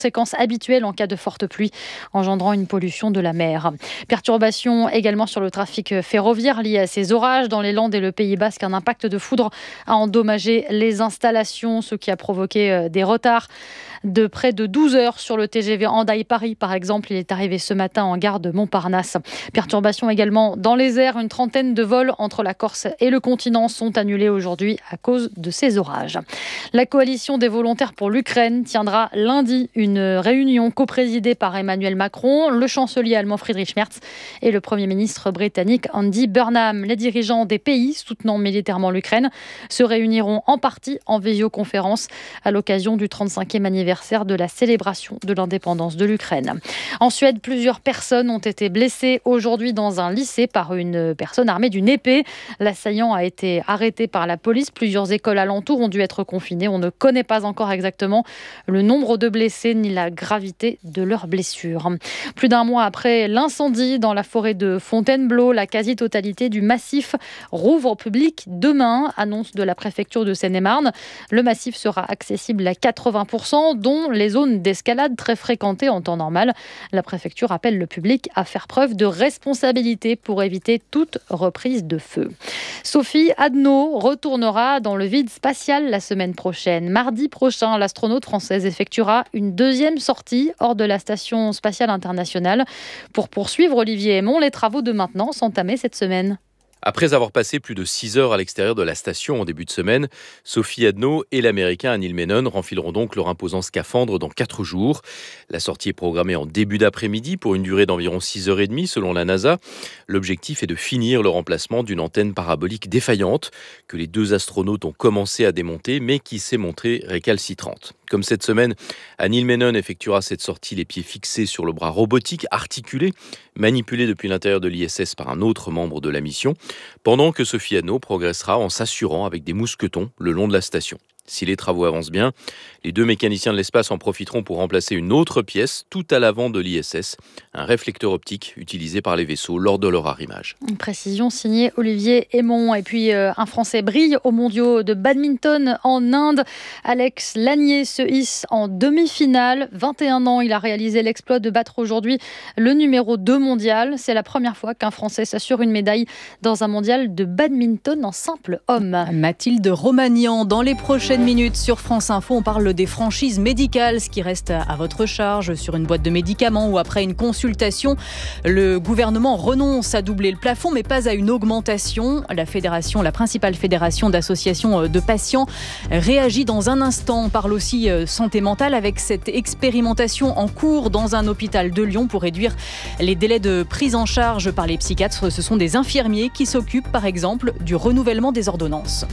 Conséquences habituelles en cas de forte pluie, engendrant une pollution de la mer. Perturbations également sur le trafic ferroviaire liées à ces orages. Dans les Landes et le Pays Basque, un impact de foudre a endommagé les installations, ce qui a provoqué des retards de près de 12 heures sur le TGV Hendaye-Paris, par exemple. Il est arrivé ce matin en gare de Montparnasse. Perturbations également dans les airs. Une trentaine de vols entre la Corse et le continent sont annulés aujourd'hui à cause de ces orages. La coalition des volontaires pour l'Ukraine tiendra lundi une réunion coprésidée par Emmanuel Macron, le chancelier allemand Friedrich Merz et le Premier ministre britannique Andy Burnham. Les dirigeants des pays soutenant militairement l'Ukraine se réuniront en partie en visioconférence à l'occasion du 35e anniversaire de la célébration de l'indépendance de l'Ukraine. En Suède, plusieurs personnes ont été blessées aujourd'hui dans un lycée par une personne armée d'une épée. L'assaillant a été arrêté par la police. Plusieurs écoles alentours ont dû être confinées. On ne connaît pas encore exactement le nombre de blessés ni la gravité de leurs blessures. Plus d'un mois après l'incendie dans la forêt de Fontainebleau, la quasi-totalité du massif rouvre au public demain, annonce de la préfecture de Seine-et-Marne. Le massif sera accessible à 80%, dont les zones d'escalade très fréquentées en temps normal. La préfecture appelle le public à faire preuve de responsabilité pour éviter toute reprise de feu. Sophie Adno retournera dans le vide spatial la semaine prochaine. Mardi prochain, l'astronaute française effectuera une deuxième sortie hors de la Station spatiale internationale. Pour poursuivre, Olivier Aymon, les travaux de maintenance entamés cette semaine. Après avoir passé plus de 6 heures à l'extérieur de la station en début de semaine, Sophie Adno et l'Américain Neil Menon renfileront donc leur imposant scaphandre dans 4 jours. La sortie est programmée en début d'après-midi pour une durée d'environ 6h30 selon la NASA. L'objectif est de finir le remplacement d'une antenne parabolique défaillante que les 2 astronautes ont commencé à démonter mais qui s'est montrée récalcitrante. Comme cette semaine, Neil Menon effectuera cette sortie les pieds fixés sur le bras robotique articulé, manipulé depuis l'intérieur de l'ISS par un autre membre de la mission, pendant que Sophie Adno progressera en s'assurant avec des mousquetons le long de la station. Si les travaux avancent bien, les 2 mécaniciens de l'espace en profiteront pour remplacer une autre pièce tout à l'avant de l'ISS, un réflecteur optique utilisé par les vaisseaux lors de leur arrimage. Une précision signée Olivier Aymon. Et puis un Français brille aux mondiaux de badminton en Inde. Alex Lanier se hisse en demi-finale. 21 ans, il a réalisé l'exploit de battre aujourd'hui le numéro 2 mondial. C'est la première fois qu'un Français s'assure une médaille dans un mondial de badminton en simple homme. Mathilde Romagnan, dans les prochaines minutes sur France Info, on parle des franchises médicales, ce qui reste à votre charge sur une boîte de médicaments ou après une consultation. Le gouvernement renonce à doubler le plafond, mais pas à une augmentation. La principale fédération d'associations de patients, réagit dans un instant. On parle aussi santé mentale avec cette expérimentation en cours dans un hôpital de Lyon pour réduire les délais de prise en charge par les psychiatres. Ce sont des infirmiers qui s'occupent, par exemple, du renouvellement des ordonnances.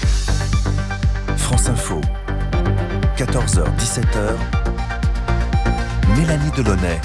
France Info, 14h-17h, Mélanie Delaunay.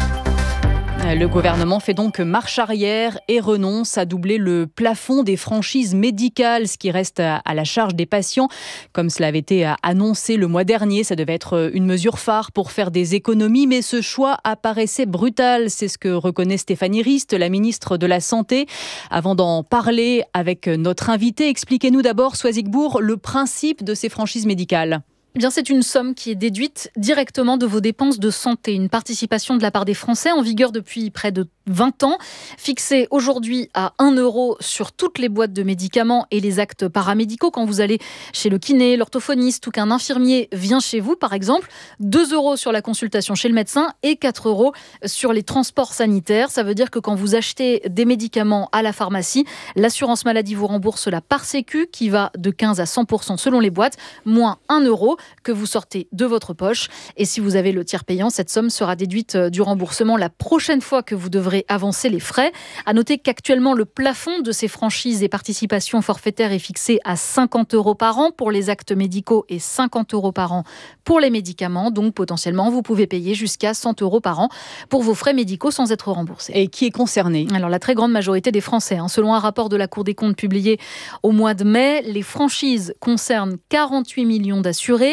Le gouvernement fait donc marche arrière et renonce à doubler le plafond des franchises médicales, ce qui reste à la charge des patients. Comme cela avait été annoncé le mois dernier, ça devait être une mesure phare pour faire des économies, mais ce choix apparaissait brutal. C'est ce que reconnaît Stéphanie Rist, la ministre de la Santé. Avant d'en parler avec notre invité, expliquez-nous d'abord, Soisigbourg, le principe de ces franchises médicales. Eh bien, c'est une somme qui est déduite directement de vos dépenses de santé. Une participation de la part des Français en vigueur depuis près de 20 ans, fixée aujourd'hui à 1 € sur toutes les boîtes de médicaments et les actes paramédicaux. Quand vous allez chez le kiné, l'orthophoniste ou qu'un infirmier vient chez vous, par exemple, 2 € sur la consultation chez le médecin et 4 € sur les transports sanitaires. Ça veut dire que quand vous achetez des médicaments à la pharmacie, l'assurance maladie vous rembourse la part sécu qui va de 15 à 100% selon les boîtes, moins 1 € que vous sortez de votre poche. Et si vous avez le tiers payant, cette somme sera déduite du remboursement la prochaine fois que vous devrez avancer les frais. À noter qu'actuellement, le plafond de ces franchises et participations forfaitaires est fixé à 50 € par an pour les actes médicaux et 50 € par an pour les médicaments. Donc potentiellement, vous pouvez payer jusqu'à 100 € par an pour vos frais médicaux sans être remboursé. Et qui est concerné ? Alors la très grande majorité des Français. Selon un rapport de la Cour des comptes publié au mois de mai, les franchises concernent 48 millions d'assurés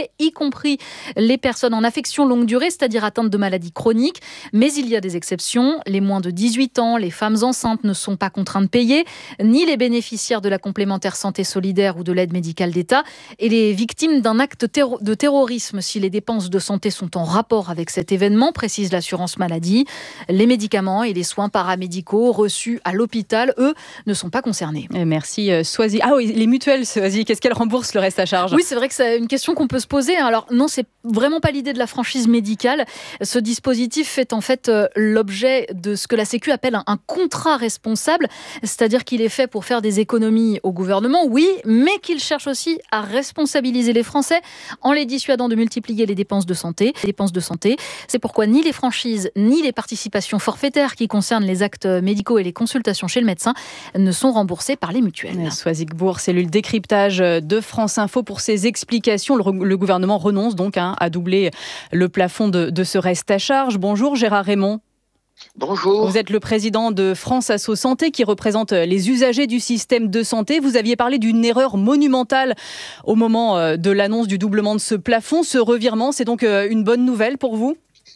santé, y compris les personnes en affection longue durée, c'est-à-dire atteintes de maladies chroniques. Mais il y a des exceptions. Les moins de 18 ans, les femmes enceintes ne sont pas contraintes de payer, ni les bénéficiaires de la complémentaire santé solidaire ou de l'aide médicale d'État, et les victimes d'un acte de terrorisme si les dépenses de santé sont en rapport avec cet événement, précise l'assurance maladie. Les médicaments et les soins paramédicaux reçus à l'hôpital, eux, ne sont pas concernés. Merci Soisy. Ah oui, les mutuelles, Soisy, qu'est-ce qu'elles remboursent le reste à charge ? Oui, c'est vrai que c'est une question qu'on peut se poser. Alors non, c'est vraiment pas l'idée de la franchise médicale. Ce dispositif fait en fait l'objet de ce que la Sécu appelle un contrat responsable, c'est-à-dire qu'il est fait pour faire des économies au gouvernement, oui, mais qu'il cherche aussi à responsabiliser les Français en les dissuadant de multiplier les dépenses de santé. C'est pourquoi ni les franchises ni les participations forfaitaires qui concernent les actes médicaux et les consultations chez le médecin ne sont remboursées par les mutuelles. Soisy Gbour, cellule décryptage de France Info pour ces explications. Le gouvernement renonce donc à doubler le plafond de ce reste à charge. Bonjour Gérard Raymond. Bonjour. Vous êtes le président de France Asso Santé qui représente les usagers du système de santé. Vous aviez parlé d'une erreur monumentale au moment de l'annonce du doublement de ce plafond. Ce revirement, c'est donc une bonne nouvelle pour vous ?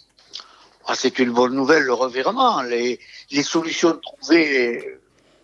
C'est une bonne nouvelle, le revirement. Les solutions trouvées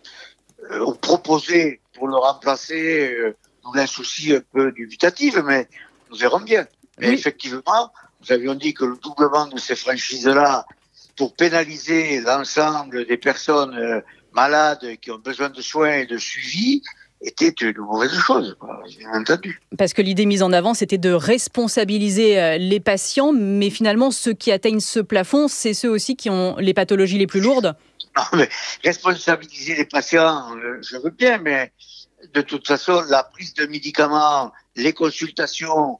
ou proposées pour le remplacer nous laissent aussi un peu dubitatif, mais nous verrons bien. Mais oui. Effectivement, nous avions dit que le doublement de ces franchises-là pour pénaliser l'ensemble des personnes malades qui ont besoin de soins et de suivi était une mauvaise chose, bien entendu. Parce que l'idée mise en avant, c'était de responsabiliser les patients, mais finalement, ceux qui atteignent ce plafond, c'est ceux aussi qui ont les pathologies les plus lourdes. Non, mais responsabiliser les patients, je veux bien, mais de toute façon, la prise de médicaments, les consultations,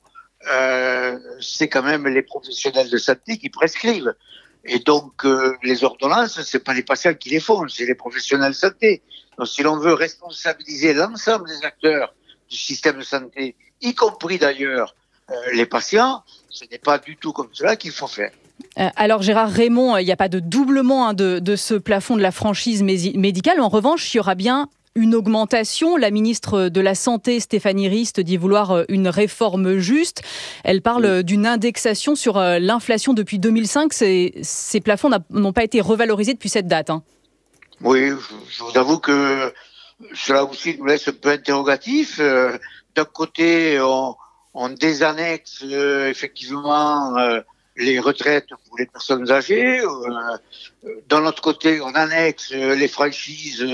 c'est quand même les professionnels de santé qui prescrivent. Et donc, les ordonnances, c'est pas les patients qui les font, c'est les professionnels de santé. Donc, si l'on veut responsabiliser l'ensemble des acteurs du système de santé, y compris d'ailleurs les patients, ce n'est pas du tout comme cela qu'il faut faire. Alors Gérard Raymond, il n'y a pas de doublement de ce plafond de la franchise médicale. En revanche, il y aura bien une augmentation. La ministre de la Santé, Stéphanie Rist, dit vouloir une réforme juste. Elle parle d'une indexation sur l'inflation depuis 2005. Ces plafonds n'ont pas été revalorisés depuis cette date. Oui, je vous avoue que cela aussi nous laisse un peu interrogatif. D'un côté, on désannexe effectivement les retraites pour les personnes âgées. D'un autre côté, on annexe les franchises.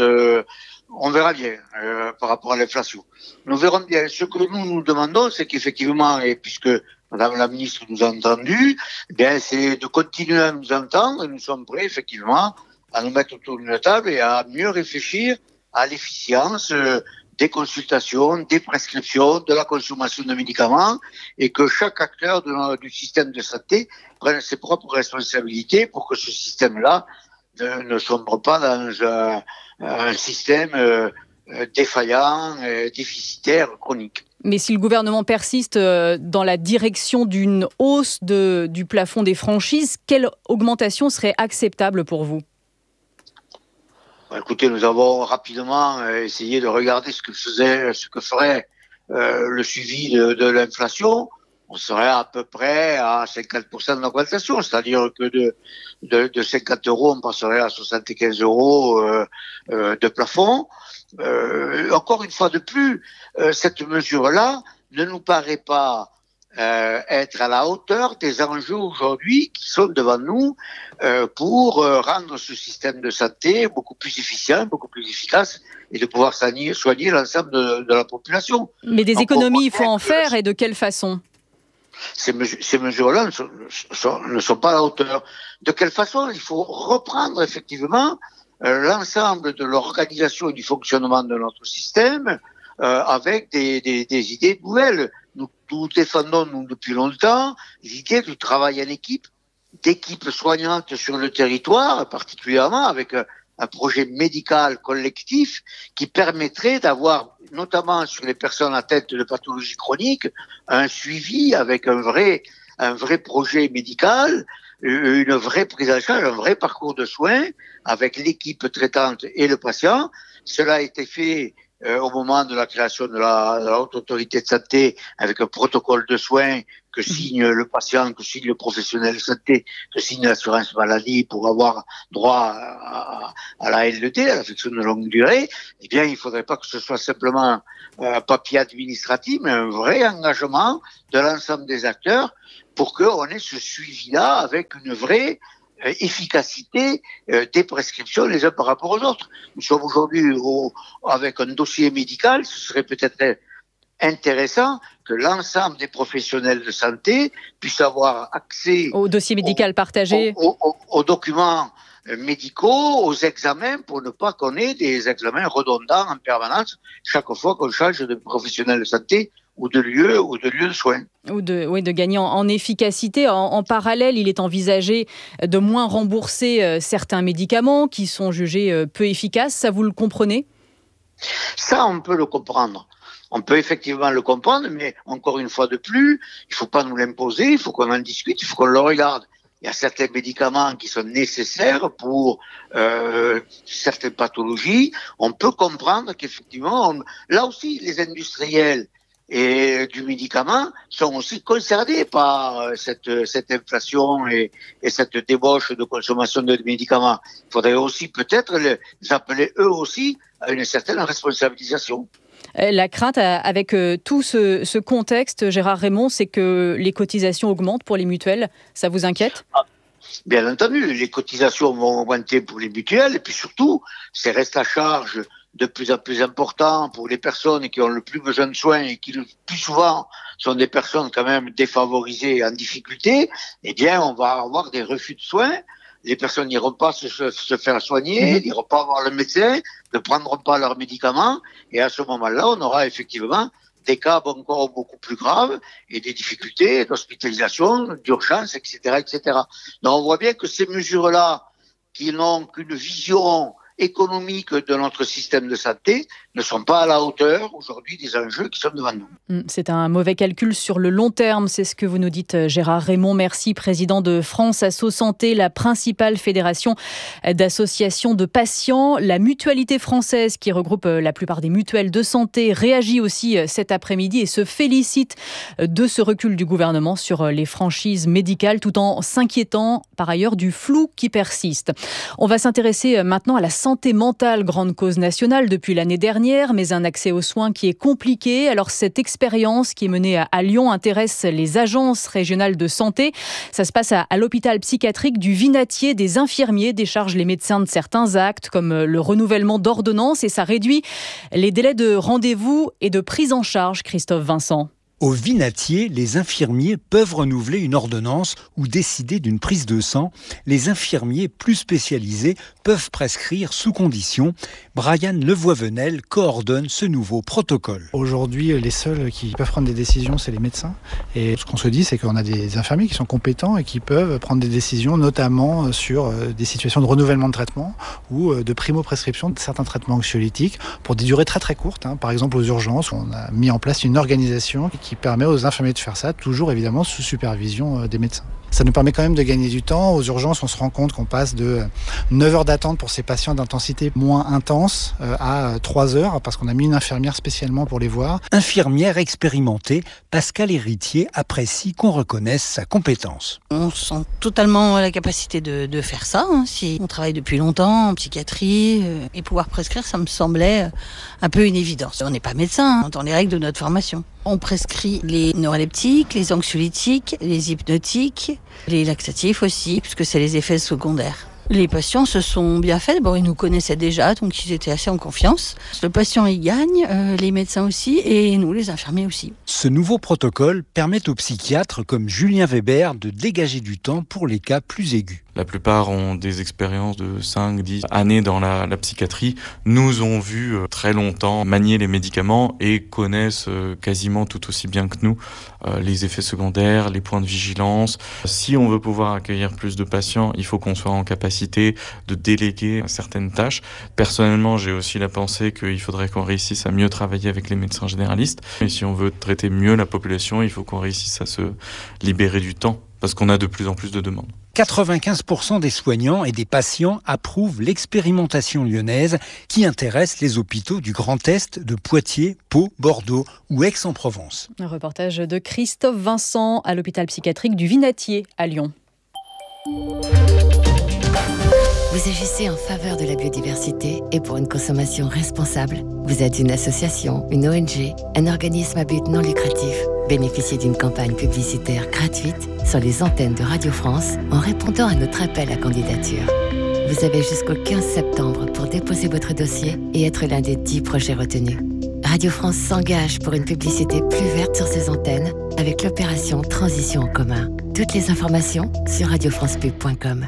On verra bien par rapport à l'inflation. Nous verrons bien. Ce que nous demandons, c'est qu'effectivement, et puisque Madame la ministre nous a entendus, c'est de continuer à nous entendre et nous sommes prêts effectivement à nous mettre autour d'une table et à mieux réfléchir à l'efficience des consultations, des prescriptions, de la consommation de médicaments et que chaque acteur du système de santé prenne ses propres responsabilités pour que ce système-là ne sombre pas dans un système défaillant, déficitaire, chronique. Mais si le gouvernement persiste dans la direction d'une hausse du plafond des franchises, quelle augmentation serait acceptable pour vous ? Écoutez, nous avons rapidement essayé de regarder ce que ferait le suivi de l'inflation. On serait à peu près à 50% d'augmentation, c'est-à-dire que de 50 euros, on passerait à 75 euros de plafond. Encore une fois de plus, cette mesure-là ne nous paraît pas être à la hauteur des enjeux aujourd'hui qui sont devant nous pour rendre ce système de santé beaucoup plus efficient, beaucoup plus efficace et de pouvoir soigner l'ensemble de la population. Mais des économies, il faut en faire et de quelle façon ? Ces mesures-là ne sont pas à la hauteur. De quelle façon ? Il faut reprendre effectivement l'ensemble de l'organisation et du fonctionnement de notre système avec des idées nouvelles. Nous défendons, depuis longtemps, l'idée du travail en équipe, d'équipes soignantes sur le territoire, particulièrement avec un projet médical collectif qui permettrait d'avoir, notamment sur les personnes atteintes de pathologies chroniques, un suivi avec un vrai projet médical, une vraie prise en charge, un vrai parcours de soins avec l'équipe traitante et le patient. Cela a été fait au moment de la création de la haute autorité de santé, avec un protocole de soins que signe le patient, que signe le professionnel de santé, que signe l'assurance maladie pour avoir droit à la LED, à l'affection de longue durée, eh bien, il ne faudrait pas que ce soit simplement un papier administratif, mais un vrai engagement de l'ensemble des acteurs pour qu'on ait ce suivi-là avec une vraie efficacité des prescriptions les uns par rapport aux autres. Nous sommes aujourd'hui avec un dossier médical, ce serait peut-être intéressant que l'ensemble des professionnels de santé puissent avoir accès au dossier médical partagé, aux documents médicaux, aux examens, pour ne pas qu'on ait des examens redondants en permanence chaque fois qu'on change de professionnel de santé ou de lieu de soins. Ou de gagner en efficacité. En parallèle, il est envisagé de moins rembourser certains médicaments qui sont jugés peu efficaces. Ça, vous le comprenez ? Ça, on peut le comprendre. On peut effectivement le comprendre, mais encore une fois de plus, il ne faut pas nous l'imposer, il faut qu'on en discute, il faut qu'on le regarde. Il y a certains médicaments qui sont nécessaires pour certaines pathologies. On peut comprendre qu'effectivement, là aussi, les industriels et du médicament sont aussi concernés par cette inflation et cette débauche de consommation de médicaments. Il faudrait aussi peut-être les appeler eux aussi à une certaine responsabilisation. La crainte avec tout ce contexte, Gérard Raymond, c'est que les cotisations augmentent pour les mutuelles. Ça vous inquiète ? Bien entendu, les cotisations vont augmenter pour les mutuelles et puis surtout, ces restes à charge de plus en plus importants pour les personnes qui ont le plus besoin de soins et qui le plus souvent sont des personnes quand même défavorisées et en difficulté, eh bien on va avoir des refus de soins. Les personnes n'iront pas se faire soigner, n'iront pas voir le médecin, ne prendront pas leurs médicaments et à ce moment-là, on aura effectivement des cas encore beaucoup plus graves et des difficultés d'hospitalisation, d'urgence, etc., etc. Donc on voit bien que ces mesures-là, qui n'ont qu'une vision économiques de notre système de santé ne sont pas à la hauteur aujourd'hui des enjeux qui sont devant nous. C'est un mauvais calcul sur le long terme, c'est ce que vous nous dites Gérard Raymond. Merci, président de France Asso Santé, la principale fédération d'associations de patients. La mutualité française qui regroupe la plupart des mutuelles de santé réagit aussi cet après-midi et se félicite de ce recul du gouvernement sur les franchises médicales tout en s'inquiétant par ailleurs du flou qui persiste. On va s'intéresser maintenant à la santé mentale, grande cause nationale depuis l'année dernière, mais un accès aux soins qui est compliqué. Alors cette expérience qui est menée à Lyon intéresse les agences régionales de santé. Ça se passe à l'hôpital psychiatrique du Vinatier. Des infirmiers déchargent les médecins de certains actes comme le renouvellement d'ordonnances et ça réduit les délais de rendez-vous et de prise en charge. Christophe Vincent. Au Vinatier, les infirmiers peuvent renouveler une ordonnance ou décider d'une prise de sang. Les infirmiers plus spécialisés peuvent prescrire sous condition. Brian Levoivenel coordonne ce nouveau protocole. Aujourd'hui, les seuls qui peuvent prendre des décisions, c'est les médecins. Et ce qu'on se dit, c'est qu'on a des infirmiers qui sont compétents et qui peuvent prendre des décisions, notamment sur des situations de renouvellement de traitement ou de primo-prescription de certains traitements anxiolytiques pour des durées très très courtes. Par exemple, aux urgences, on a mis en place une organisation qui permet aux infirmiers de faire ça, toujours évidemment sous supervision des médecins. Ça nous permet quand même de gagner du temps. Aux urgences, on se rend compte qu'on passe de 9 heures d'attente pour ces patients d'intensité moins intense à 3 heures parce qu'on a mis une infirmière spécialement pour les voir. Infirmière expérimentée, Pascal Héritier apprécie qu'on reconnaisse sa compétence. On sent totalement la capacité de faire ça. Si on travaille depuis longtemps en psychiatrie et pouvoir prescrire, ça me semblait un peu une évidence. On n'est pas médecin dans les règles de notre formation. On prescrit les neuroleptiques, les anxiolytiques, les hypnotiques, les laxatifs aussi, puisque c'est les effets secondaires. Les patients se sont bien faits. Ils nous connaissaient déjà, donc ils étaient assez en confiance. Le patient y gagne, les médecins aussi, et nous, les infirmiers aussi. Ce nouveau protocole permet aux psychiatres comme Julien Weber de dégager du temps pour les cas plus aigus. La plupart ont des expériences de 5-10 années dans la psychiatrie, nous ont vu très longtemps manier les médicaments et connaissent quasiment tout aussi bien que nous les effets secondaires, les points de vigilance. Si on veut pouvoir accueillir plus de patients, il faut qu'on soit en capacité de déléguer certaines tâches. Personnellement, j'ai aussi la pensée qu'il faudrait qu'on réussisse à mieux travailler avec les médecins généralistes. Et si on veut traiter mieux la population, il faut qu'on réussisse à se libérer du temps, parce qu'on a de plus en plus de demandes. 95% des soignants et des patients approuvent l'expérimentation lyonnaise qui intéresse les hôpitaux du Grand Est, de Poitiers, Pau, Bordeaux ou Aix-en-Provence. Un reportage de Christophe Vincent à l'hôpital psychiatrique du Vinatier à Lyon. Vous agissez en faveur de la biodiversité et pour une consommation responsable. Vous êtes une association, une ONG, un organisme à but non lucratif. Bénéficiez d'une campagne publicitaire gratuite sur les antennes de Radio France en répondant à notre appel à candidature. Vous avez jusqu'au 15 septembre pour déposer votre dossier et être l'un des 10 projets retenus. Radio France s'engage pour une publicité plus verte sur ses antennes avec l'opération Transition en commun. Toutes les informations sur radiofrancepub.com.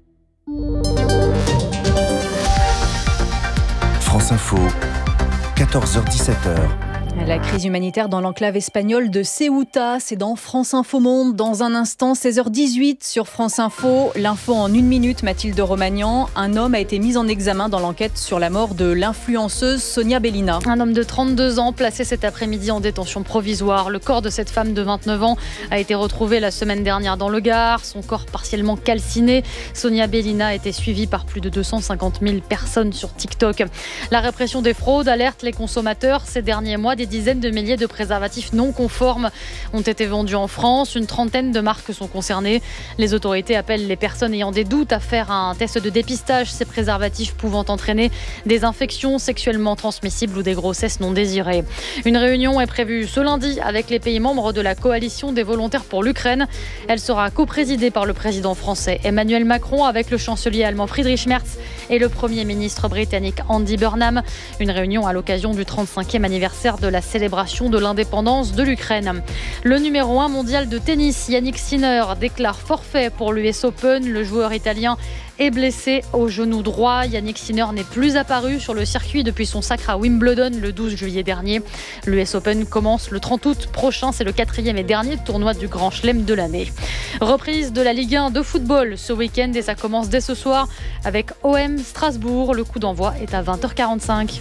France Info, 14h-17h. La crise humanitaire dans l'enclave espagnole de Ceuta, c'est dans France Info Monde. Dans un instant, 16h18 sur France Info. L'info en 1 minute, Mathilde Romagnan. Un homme a été mis en examen dans l'enquête sur la mort de l'influenceuse Sonia Bellina. Un homme de 32 ans placé cet après-midi en détention provisoire. Le corps de cette femme de 29 ans a été retrouvé la semaine dernière dans le Gard. Son corps partiellement calciné. Sonia Bellina a été suivie par plus de 250 000 personnes sur TikTok. La répression des fraudes alerte les consommateurs. Ces derniers mois, des dizaines de milliers de préservatifs non conformes ont été vendus en France. Une trentaine de marques sont concernées. Les autorités appellent les personnes ayant des doutes à faire un test de dépistage. Ces préservatifs pouvant entraîner des infections sexuellement transmissibles ou des grossesses non désirées. Une réunion est prévue ce lundi avec les pays membres de la coalition des volontaires pour l'Ukraine. Elle sera coprésidée par le président français Emmanuel Macron avec le chancelier allemand Friedrich Merz et le premier ministre britannique Andy Burnham. Une réunion à l'occasion du 35e anniversaire de la célébration de l'indépendance de l'Ukraine. Le numéro 1 mondial de tennis, Yannick Sinner, déclare forfait pour l'US Open. Le joueur italien est blessé au genou droit. Yannick Sinner n'est plus apparu sur le circuit depuis son sacre à Wimbledon le 12 juillet dernier. L'US Open commence le 30 août prochain. C'est le 4e et dernier tournoi du Grand Chelem de l'année. Reprise de la Ligue 1 de football ce week-end et ça commence dès ce soir avec OM Strasbourg. Le coup d'envoi est à 20h45.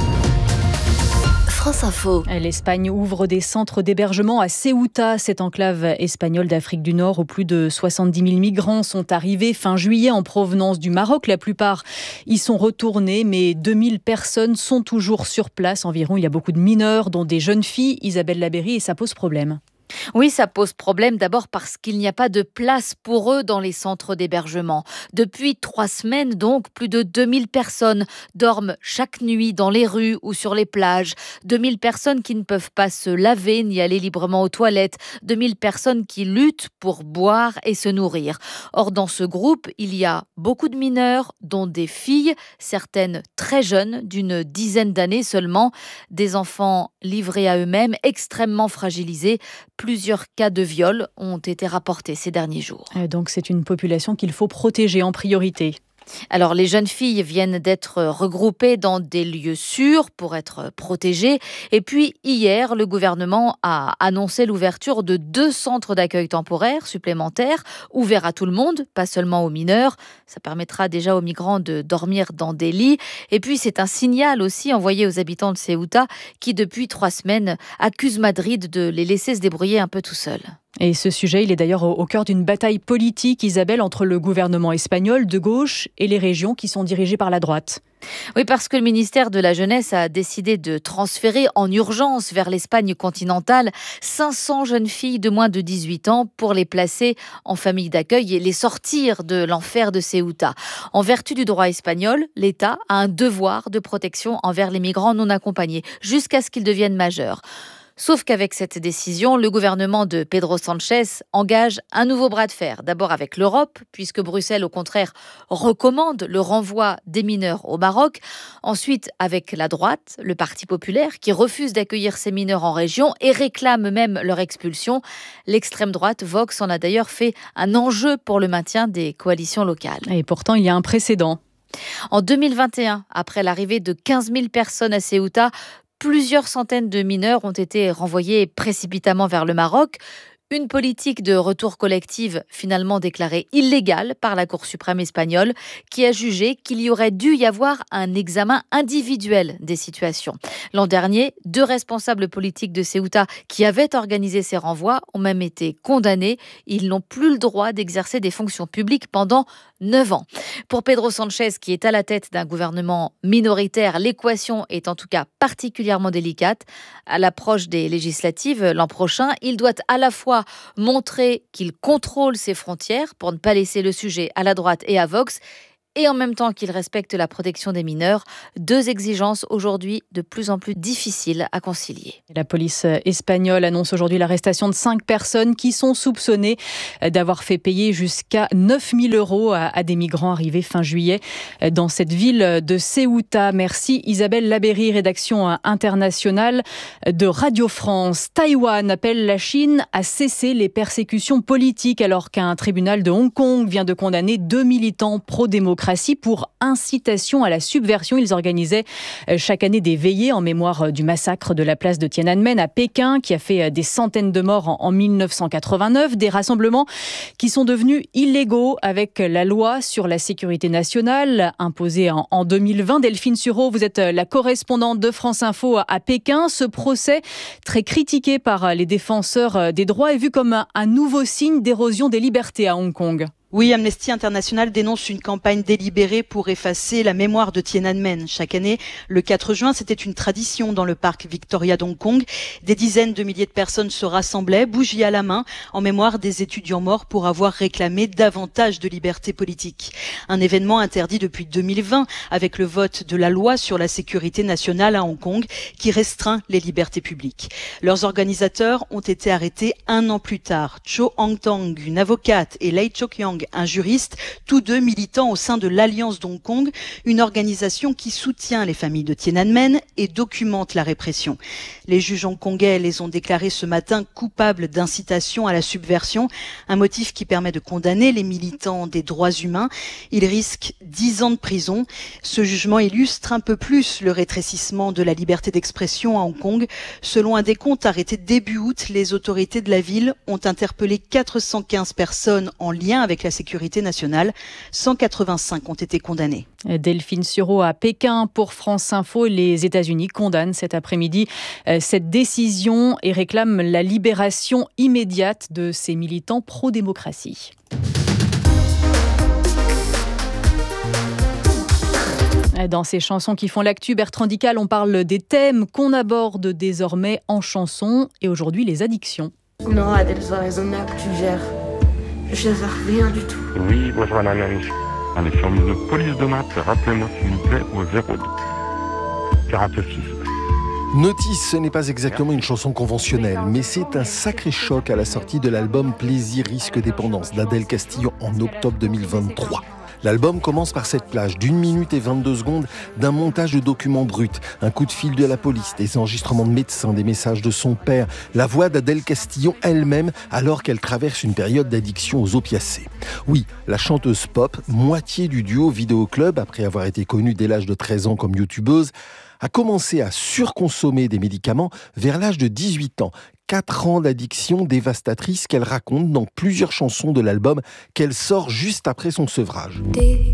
France Info. L'Espagne ouvre des centres d'hébergement à Ceuta, cette enclave espagnole d'Afrique du Nord où plus de 70 000 migrants sont arrivés fin juillet en provenance du Maroc. La plupart y sont retournés, mais 2000 personnes sont toujours sur place. Environ, il y a beaucoup de mineurs, dont des jeunes filles. Isabelle Labéry, et ça pose problème. Oui, ça pose problème d'abord parce qu'il n'y a pas de place pour eux dans les centres d'hébergement. Depuis 3 semaines, donc, plus de 2000 personnes dorment chaque nuit dans les rues ou sur les plages. 2000 personnes qui ne peuvent pas se laver ni aller librement aux toilettes. 2000 personnes qui luttent pour boire et se nourrir. Or, dans ce groupe, il y a beaucoup de mineurs, dont des filles, certaines très jeunes, d'une dizaine d'années seulement. Des enfants livrés à eux-mêmes, extrêmement fragilisés. Plusieurs cas de viol ont été rapportés ces derniers jours. Donc c'est une population qu'il faut protéger en priorité. Alors, les jeunes filles viennent d'être regroupées dans des lieux sûrs pour être protégées. Et puis, hier, le gouvernement a annoncé l'ouverture de 2 centres d'accueil temporaires supplémentaires, ouverts à tout le monde, pas seulement aux mineurs. Ça permettra déjà aux migrants de dormir dans des lits. Et puis, c'est un signal aussi envoyé aux habitants de Ceuta qui, depuis 3 semaines, accusent Madrid de les laisser se débrouiller un peu tout seuls. Et ce sujet, il est d'ailleurs au cœur d'une bataille politique, Isabelle, entre le gouvernement espagnol de gauche et les régions qui sont dirigées par la droite. Oui, parce que le ministère de la Jeunesse a décidé de transférer en urgence vers l'Espagne continentale 500 jeunes filles de moins de 18 ans pour les placer en famille d'accueil et les sortir de l'enfer de Ceuta. En vertu du droit espagnol, l'État a un devoir de protection envers les migrants non accompagnés jusqu'à ce qu'ils deviennent majeurs. Sauf qu'avec cette décision, le gouvernement de Pedro Sánchez engage un nouveau bras de fer. D'abord avec l'Europe, puisque Bruxelles, au contraire, recommande le renvoi des mineurs au Maroc. Ensuite, avec la droite, le Parti populaire, qui refuse d'accueillir ces mineurs en région et réclame même leur expulsion. L'extrême droite, Vox, en a d'ailleurs fait un enjeu pour le maintien des coalitions locales. Et pourtant, il y a un précédent. En 2021, après l'arrivée de 15 000 personnes à Ceuta, plusieurs centaines de mineurs ont été renvoyés précipitamment vers le Maroc. Une politique de retour collective finalement déclarée illégale par la Cour suprême espagnole qui a jugé qu'il y aurait dû y avoir un examen individuel des situations. L'an dernier, 2 responsables politiques de Ceuta qui avaient organisé ces renvois ont même été condamnés. Ils n'ont plus le droit d'exercer des fonctions publiques pendant 9 ans. Pour Pedro Sánchez, qui est à la tête d'un gouvernement minoritaire, l'équation est en tout cas particulièrement délicate. À l'approche des législatives l'an prochain, il doit à la fois montrer qu'il contrôle ses frontières pour ne pas laisser le sujet à la droite et à Vox, et en même temps qu'il respecte la protection des mineurs. 2 exigences aujourd'hui de plus en plus difficiles à concilier. La police espagnole annonce aujourd'hui l'arrestation de 5 personnes qui sont soupçonnées d'avoir fait payer jusqu'à 9 000 € à des migrants arrivés fin juillet dans cette ville de Ceuta. Merci Isabelle Labéry, rédaction internationale de Radio France. Taïwan appelle la Chine à cesser les persécutions politiques alors qu'un tribunal de Hong Kong vient de condamner 2 militants pro-démocratie pour incitation à la subversion. Ils organisaient chaque année des veillées en mémoire du massacre de la place de Tiananmen à Pékin qui a fait des centaines de morts en 1989. Des rassemblements qui sont devenus illégaux avec la loi sur la sécurité nationale imposée en 2020. Delphine Sureau, vous êtes la correspondante de France Info à Pékin. Ce procès, très critiqué par les défenseurs des droits, est vu comme un nouveau signe d'érosion des libertés à Hong Kong. Oui, Amnesty International dénonce une campagne délibérée pour effacer la mémoire de Tiananmen. Chaque année, le 4 juin, c'était une tradition dans le parc Victoria d'Hong Kong. Des dizaines de milliers de personnes se rassemblaient, bougies à la main, en mémoire des étudiants morts pour avoir réclamé davantage de liberté politique. Un événement interdit depuis 2020 avec le vote de la loi sur la sécurité nationale à Hong Kong qui restreint les libertés publiques. Leurs organisateurs ont été arrêtés 1 an plus tard. Cho Hang-tong, une avocate, et Lei Chok-yang, un juriste, tous 2 militants au sein de l'Alliance d'Hong Kong, une organisation qui soutient les familles de Tiananmen et documente la répression. Les juges hongkongais les ont déclarés ce matin coupables d'incitation à la subversion, un motif qui permet de condamner les militants des droits humains. Ils risquent 10 ans de prison. Ce jugement illustre un peu plus le rétrécissement de la liberté d'expression à Hong Kong. Selon un décompte arrêté début août, les autorités de la ville ont interpellé 415 personnes en lien avec la sécurité nationale. 185 ont été condamnés. Delphine Sureau à Pékin pour France Info. Les États-Unis condamnent cet après-midi cette décision et réclament la libération immédiate de ces militants pro-démocratie. Dans ces chansons qui font l'actu, Bertrand Dical, on parle des thèmes qu'on aborde désormais en chanson et aujourd'hui les addictions. Non, Adèle, c'est raisonnable, tu gères. Je ne sais rien du tout. Oui, bonjour madame la ministre. Allez, service de police de Nantes, rappelez-moi s'il vous plaît au 02 46. Notice, ce n'est pas exactement une chanson conventionnelle, mais c'est un sacré choc à la sortie de l'album Plaisir, risque, dépendance d'Adèle Castillo en octobre 2023. L'album commence par cette plage d'1 minute et 22 secondes d'un montage de documents bruts, un coup de fil de la police, des enregistrements de médecins, des messages de son père, la voix d'Adèle Castillo elle-même alors qu'elle traverse une période d'addiction aux opiacés. Oui, la chanteuse pop, moitié du duo Vidéo Club, après avoir été connue dès l'âge de 13 ans comme youtubeuse, a commencé à surconsommer des médicaments vers l'âge de 18 ans. 4 ans d'addiction dévastatrice qu'elle raconte dans plusieurs chansons de l'album qu'elle sort juste après son sevrage. Des